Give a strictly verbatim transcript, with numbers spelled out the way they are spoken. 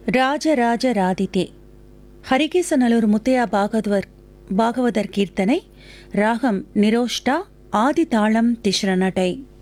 ராஜராஜ ராதிதே. ஹரிகேசநல்லூர் முத்தையா பாகவதர் பாகவதர் கீர்த்தனை. ராகம் நிரோஷ்டா. ஆதி தாளம் திஸ்ர நடை.